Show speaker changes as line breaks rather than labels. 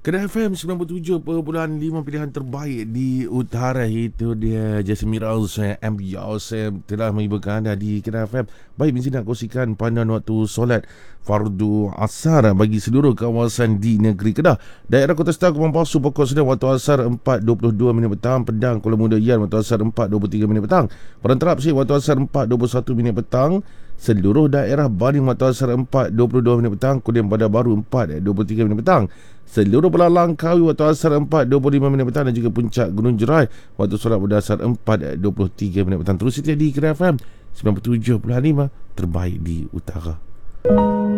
Kedah FM 97.5 pilihan terbaik di utara. Itu dia Jason Miraz, Ambios telah mengibarkan anda di Kedah FM. Baik, mesti nak kongsikan pandangan waktu solat fardu asar bagi seluruh kawasan di negeri Kedah. Daerah Kota Star, Kupang Pasu, Pokok Sedang waktu asar 4.22 minit petang. Pedang, Kuala Muda, Yan waktu asar 4.23 minit petang. Perantara Pesik waktu asar 4.21 minit petang. Seluruh daerah Baling waktu asar 4.22 minit petang. Kemudian Bandar Baru 4.23 minit petang. Seluruh Pelalang Kawi waktu asar 4.25 minit petang. Dan juga Puncak Gunung Jerai waktu solat berdasar 4.23 minit petang. Terus setia di Kedah FM 97.5 terbaik di utara.